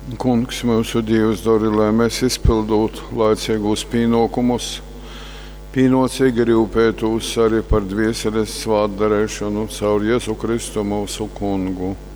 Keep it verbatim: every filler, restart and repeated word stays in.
Kungs, mūsu Dievs, dori, lai mēs izpildītu laicīgus pienākumus, pienācīgi rūpētos arī par dvēseles svētdarēšanu caur Jēzu Kristu mūsu Kungu.